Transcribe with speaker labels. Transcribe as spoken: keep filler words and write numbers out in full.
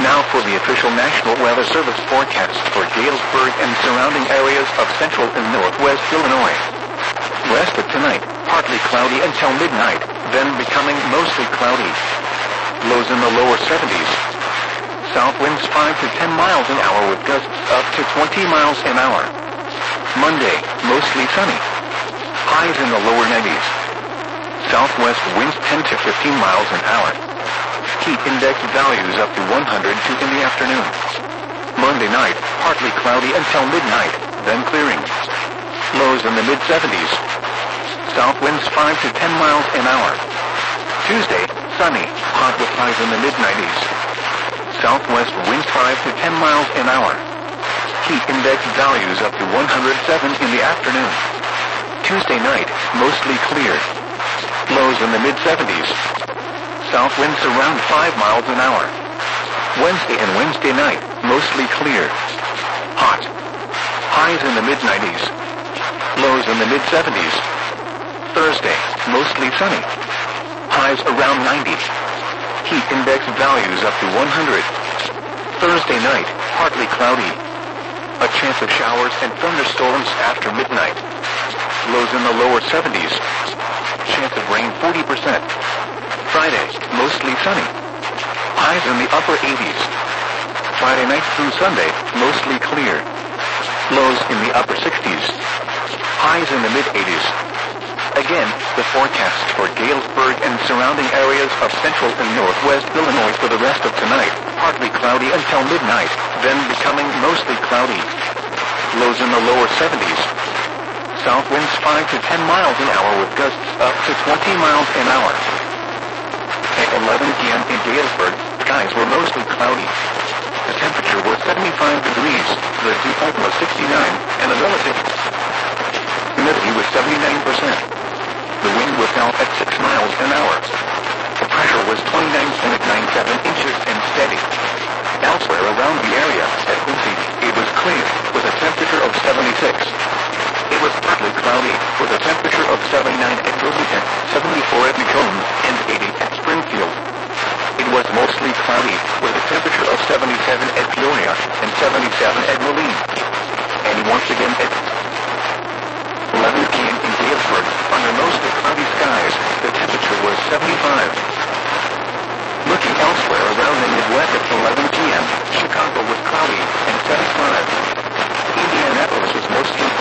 Speaker 1: Now for the official National Weather Service forecast for Galesburg and surrounding areas of central and northwest Illinois. West of tonight, partly cloudy until midnight, then becoming mostly cloudy. Lows in the lower seventies. South winds five to ten miles an hour with gusts up to twenty miles an hour. Monday, mostly sunny. Highs in the lower nineties. Southwest winds ten to fifteen miles an hour. Heat index values up to one hundred two in the afternoon. Monday night, partly cloudy until midnight, then clearing. Lows in the mid seventies. South winds five to ten miles an hour. Tuesday, sunny, hot with highs in the mid nineties. Southwest winds five to ten miles an hour. Heat index values up to one hundred seven in the afternoon. Tuesday night, mostly clear. Lows in the mid seventies. South winds around five miles an hour. Wednesday and Wednesday night, mostly clear. Hot. Highs in the mid nineties. Lows in the mid seventies. Thursday, mostly sunny. Highs around ninety. Heat index values up to one hundred. Thursday night, partly cloudy. A chance of showers and thunderstorms after midnight. Lows in the lower seventies. Chance of rain forty percent. Friday, mostly sunny. Highs in the upper eighties. Friday night through Sunday, mostly clear. Lows in the upper sixties. Highs in the mid eighties. Again, the forecast for Galesburg and surrounding areas of central and northwest Illinois for the rest of tonight. Partly cloudy until midnight, then becoming mostly cloudy. Lows in the lower seventies. South winds five to ten miles an hour with gusts up to twenty miles an hour. At eleven p m in Galesburg, skies were mostly cloudy. The temperature was seventy-five degrees, the dew point was sixty-nine, and the relative humidity was seventy-nine percent. The wind was out at six miles an hour. The pressure was twenty-nine point nine seven inches and steady. Elsewhere around the area, at Quincy, it was clear, with a temperature of seventy-six. It was partly cloudy, with a temperature of seventy-nine at Bloomington, seventy-four at Macomb, and eighty at Springfield. It was mostly cloudy, with a temperature of seventy-seven at Peoria, and seventy-seven at Moline. And once again at eleven p m in Galesburg, under mostly cloudy skies, the temperature was seventy-five. Looking elsewhere around the Midwest at eleven p m, Chicago was cloudy, and seventy-five. Indianapolis